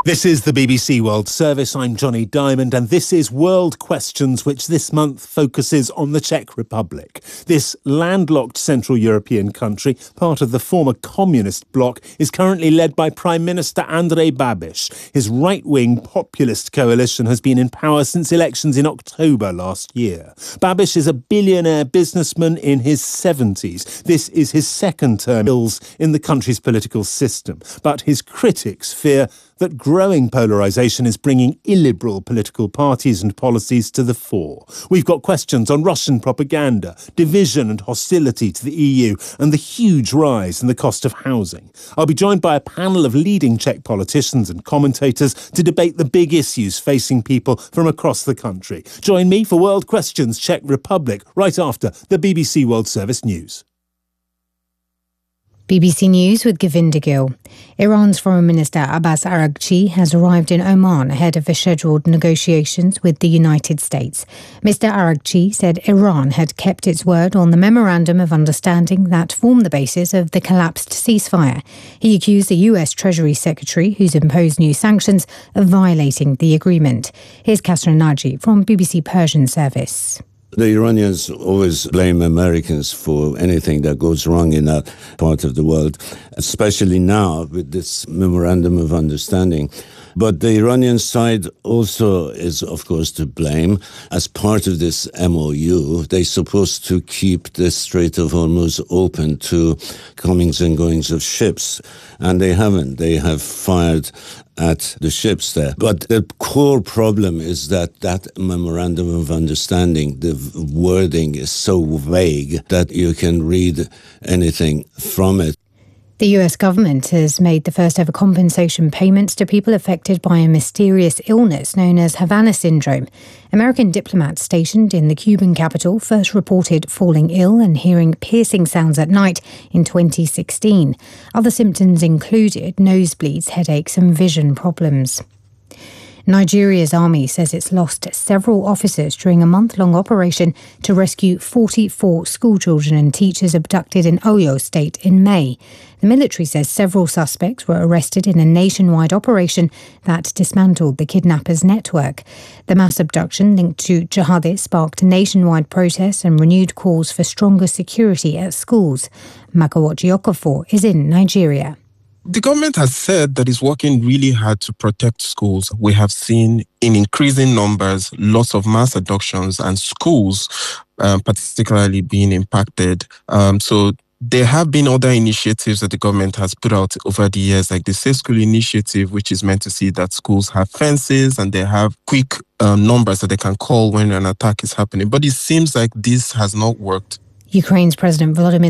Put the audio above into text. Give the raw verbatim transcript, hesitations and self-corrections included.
This is the B B C World Service. I'm Johnny Diamond, and this is World Questions, which this month focuses on the Czech Republic. This landlocked Central European country, part of the former communist bloc, is currently led by Prime Minister Andrej Babiš. His right-wing populist coalition has been in power since elections in October last year. Babiš is a billionaire businessman in his seventies. This is his second term in the country's political system. But his critics fear that growing polarisation is bringing illiberal political parties and policies to the fore. We've got questions on Russian propaganda, division and hostility to the E U, and the huge rise in the cost of housing. I'll be joined by a panel of leading Czech politicians and commentators to debate the big issues facing people from across the country. Join me for World Questions Czech Republic right after the B B C World Service News. B B C News with Govinda Gill. Iran's Foreign Minister Abbas Araghchi has arrived in Oman ahead of the scheduled negotiations with the United States. Mister Araghchi said Iran had kept its word on the Memorandum of Understanding that formed the basis of the collapsed ceasefire. He accused the U S Treasury Secretary, who's imposed new sanctions, of violating the agreement. Here's Kasra Naji from B B C Persian Service. The Iranians always blame Americans for anything that goes wrong in that part of the world, especially now with this Memorandum of Understanding. But the Iranian side also is, of course, to blame. As part of this M O U, they're supposed to keep the Strait of Hormuz open to comings and goings of ships, and they haven't. They have fired at the ships there. But the core problem is that that Memorandum of Understanding, the wording is so vague that you can read anything from it. The U S government has made the first ever compensation payments to people affected by a mysterious illness known as Havana syndrome. American diplomats stationed in the Cuban capital first reported falling ill and hearing piercing sounds at night in twenty sixteen. Other symptoms included nosebleeds, headaches and vision problems. Nigeria's army says it's lost several officers during a month-long operation to rescue forty-four schoolchildren and teachers abducted in Oyo State in May. The military says several suspects were arrested in a nationwide operation that dismantled the kidnappers' network. The mass abduction linked to jihadists sparked nationwide protests and renewed calls for stronger security at schools. Makawachi Okafor is in Nigeria. The government has said that it's working really hard to protect schools. We have seen in increasing numbers lots of mass abductions and schools um, particularly being impacted. Um, so there have been other initiatives that the government has put out over the years, like the Safe School Initiative, which is meant to see that schools have fences and they have quick um, numbers that they can call when an attack is happening. But it seems like this has not worked. Ukraine's President Volodymyr